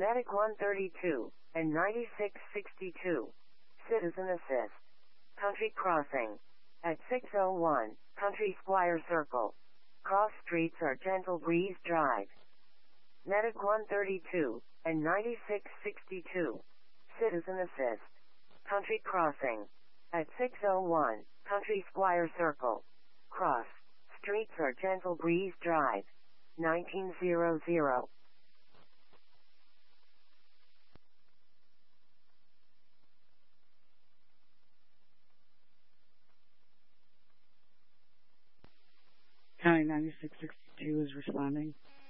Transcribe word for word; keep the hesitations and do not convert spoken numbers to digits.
Medic one thirty-two and ninety-six sixty-two. Citizen Assist. Country Crossing. At six oh one, Country Squire Circle. Cross streets are Gentle Breeze Drive. Medic one thirty-two and ninety-six sixty-two. Citizen Assist. Country Crossing. At six oh one, Country Squire Circle. Cross streets are Gentle Breeze Drive. nineteen hundred. County ninety-six sixty-two is responding.